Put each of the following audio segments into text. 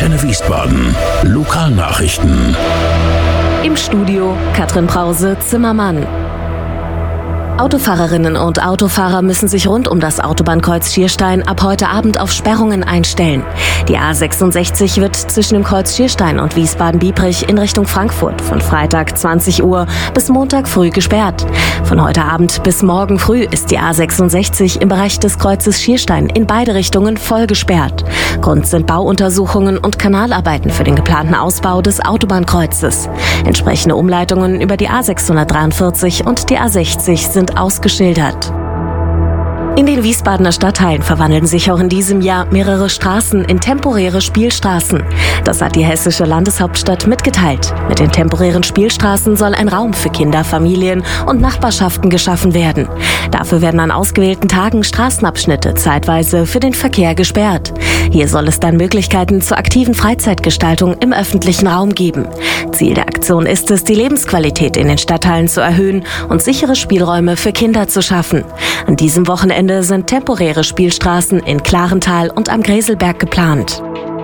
Antenne Wiesbaden. Lokalnachrichten. Im Studio Katrin Brause-Zimmermann. Autofahrerinnen und Autofahrer müssen sich rund um das Autobahnkreuz Schierstein ab heute Abend auf Sperrungen einstellen. Die A66 wird zwischen dem Kreuz Schierstein und Wiesbaden-Biebrich in Richtung Frankfurt von Freitag 20 Uhr bis Montag früh gesperrt. Von heute Abend bis morgen früh ist die A66 im Bereich des Kreuzes Schierstein in beide Richtungen voll gesperrt. Grund sind Bauuntersuchungen und Kanalarbeiten für den geplanten Ausbau des Autobahnkreuzes. Entsprechende Umleitungen über die A643 und die A60 sind ausgeschildert. In den Wiesbadener Stadtteilen verwandeln sich auch in diesem Jahr mehrere Straßen in temporäre Spielstraßen. Das hat die hessische Landeshauptstadt mitgeteilt. Mit den temporären Spielstraßen soll ein Raum für Kinder, Familien und Nachbarschaften geschaffen werden. Dafür werden an ausgewählten Tagen Straßenabschnitte zeitweise für den Verkehr gesperrt. Hier soll es dann Möglichkeiten zur aktiven Freizeitgestaltung im öffentlichen Raum geben. Ziel der Aktion ist es, die Lebensqualität in den Stadtteilen zu erhöhen und sichere Spielräume für Kinder zu schaffen. An diesem Wochenende sind temporäre Spielstraßen in Klarental und am Greselberg geplant.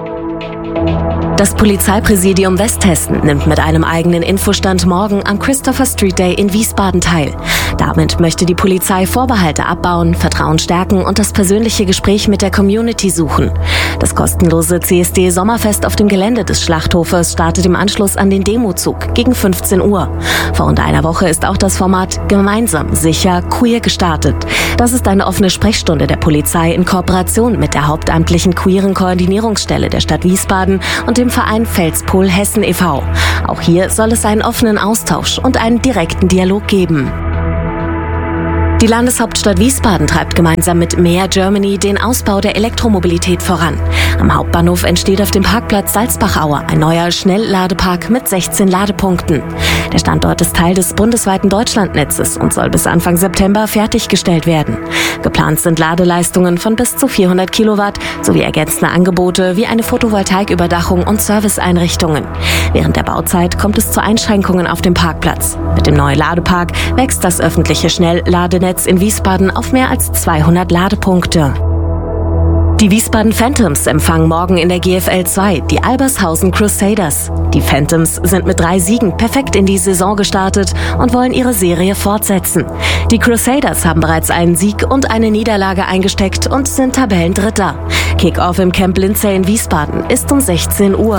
Das Polizeipräsidium Westhessen nimmt mit einem eigenen Infostand morgen am Christopher Street Day in Wiesbaden teil. Damit möchte die Polizei Vorbehalte abbauen, Vertrauen stärken und das persönliche Gespräch mit der Community suchen. Das kostenlose CSD-Sommerfest auf dem Gelände des Schlachthofes startet im Anschluss an den Demozug gegen 15 Uhr. Vor rund einer Woche ist auch das Format Gemeinsam, sicher, queer gestartet. Das ist eine offene Sprechstunde der Polizei in Kooperation mit der hauptamtlichen queeren Koordinierungsstelle der Stadt Wiesbaden und dem Verein Felspol Hessen e.V. Auch hier soll es einen offenen Austausch und einen direkten Dialog geben. Die Landeshauptstadt Wiesbaden treibt gemeinsam mit Mehr Germany den Ausbau der Elektromobilität voran. Am Hauptbahnhof entsteht auf dem Parkplatz Salzbachauer ein neuer Schnellladepark mit 16 Ladepunkten. Der Standort ist Teil des bundesweiten Deutschlandnetzes und soll bis Anfang September fertiggestellt werden. Geplant sind Ladeleistungen von bis zu 400 Kilowatt sowie ergänzende Angebote wie eine Photovoltaiküberdachung und Serviceeinrichtungen. Während der Bauzeit kommt es zu Einschränkungen auf dem Parkplatz. Mit dem neuen Ladepark wächst das öffentliche Schnellladenetz in Wiesbaden auf mehr als 200 Ladepunkte. Die Wiesbaden Phantoms empfangen morgen in der GFL 2 die Albershausen Crusaders. Die Phantoms sind mit 3 Siegen perfekt in die Saison gestartet und wollen ihre Serie fortsetzen. Die Crusaders haben bereits einen Sieg und eine Niederlage eingesteckt und sind Tabellendritter. Kick-Off im Camp Lindsay in Wiesbaden ist um 16 Uhr.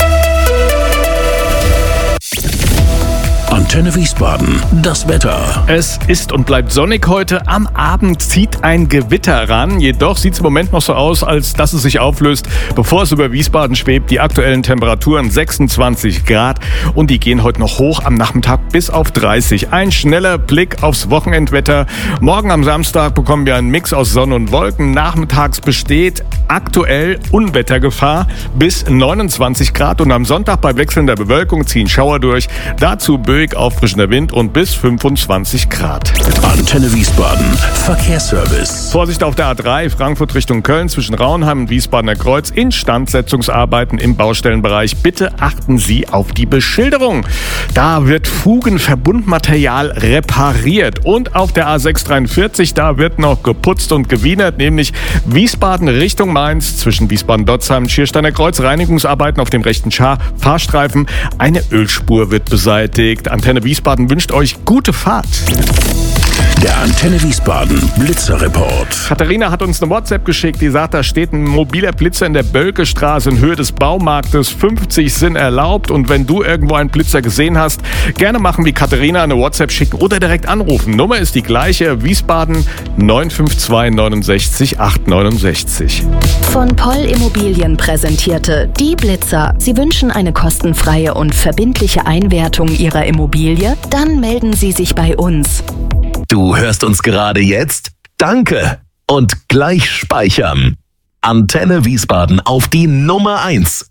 Antenne Wiesbaden, das Wetter. Es ist und bleibt sonnig heute. Am Abend zieht ein Gewitter ran. Jedoch sieht es im Moment noch so aus, als dass es sich auflöst, bevor es über Wiesbaden schwebt. Die aktuellen Temperaturen 26 Grad und die gehen heute noch hoch am Nachmittag bis auf 30. Ein schneller Blick aufs Wochenendwetter. Morgen am Samstag bekommen wir einen Mix aus Sonne und Wolken. Nachmittags besteht aktuell Unwettergefahr bis 29 Grad und am Sonntag bei wechselnder Bewölkung ziehen Schauer durch. Dazu böig auffrischender Wind und bis 25 Grad. Antenne Wiesbaden, Verkehrsservice. Vorsicht auf der A3 Frankfurt Richtung Köln zwischen Raunheim und Wiesbadener Kreuz. Instandsetzungsarbeiten im Baustellenbereich. Bitte achten Sie auf die Beschilderung. Da wird Fugenverbundmaterial repariert. Und auf der A643, da wird noch geputzt und gewienert, nämlich Wiesbaden Richtung Mainz zwischen Wiesbaden-Dotzheim und Schiersteiner Kreuz. Reinigungsarbeiten auf dem rechten Fahrstreifen. Eine Ölspur wird beseitigt. Antenne Wiesbaden wünscht euch gute Fahrt. Der Antenne Wiesbaden Blitzerreport. Katharina hat uns eine WhatsApp geschickt, die sagt, da steht ein mobiler Blitzer in der Bölkestraße in Höhe des Baumarktes. 50 sind erlaubt und wenn du irgendwo einen Blitzer gesehen hast, gerne machen wie Katharina, eine WhatsApp schicken oder direkt anrufen. Nummer ist die gleiche, Wiesbaden 952 69 869. Von Poll Immobilien präsentierte die Blitzer. Sie wünschen eine kostenfreie und verbindliche Einwertung Ihrer Immobilie? Dann melden Sie sich bei uns. Du hörst uns gerade jetzt? Danke! Und gleich speichern. Antenne Wiesbaden auf die Nummer 1.